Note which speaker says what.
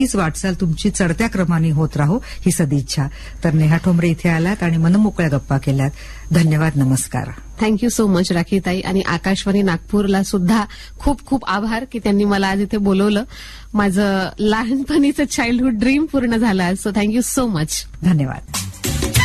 Speaker 1: हीच वाटचाल तुमची चढत्या क्रमाने होत राहो ही सदिच्छा. तर नेहा ठोंबरे इथे आल्यात आणि मनमोकळ्या गप्पा केल्यात. धन्यवाद, नमस्कार.
Speaker 2: Thank you so much राखीताई. आणि आकाशवाणी नागपूरला सुद्धा खूप खूप आभार की त्यांनी मला आज इथे बोलवलं. माझं लहानपणीचं चाइल्डहुड ड्रीम पूर्ण झालं. So thank you so much.
Speaker 1: धन्यवाद.